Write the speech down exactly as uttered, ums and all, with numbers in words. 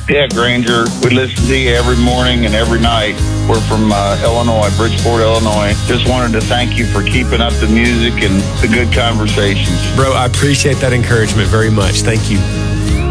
Yeah, Granger, we listen to you every morning and every night. We're from uh, Illinois, Bridgeport, Illinois. Just wanted to thank you for keeping up the music and the good conversations. Bro, I appreciate that encouragement very much. Thank you.